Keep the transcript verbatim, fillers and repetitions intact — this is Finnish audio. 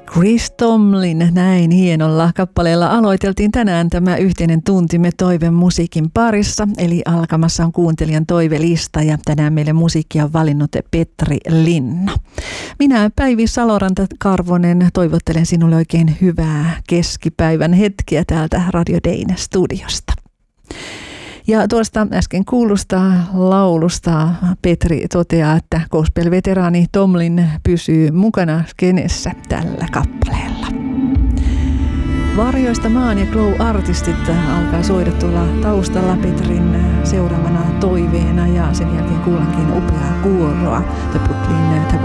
Chris Tomlin, näin hienolla kappaleella aloiteltiin tänään tämä yhteinen tuntimme toiveen musiikin parissa, eli alkamassa on kuuntelijan toivelista ja tänään meille musiikkia on valinnut Petri Linna. Minä Päivi Saloranta-Karvonen toivottelen sinulle oikein hyvää keskipäivän hetkiä täältä Radio Dayn studiosta. Ja tuosta äsken kuulusta laulusta Petri toteaa, että gospel-veteraani Tomlin pysyy mukana skenessä tällä kappaleella. Varjoista maan ja Glow-artistit alkaa soida tuolla taustalla Petrin seuraavana toiveena ja sen jälkeen kuullaankin upeaa kuoroa The Brooklyn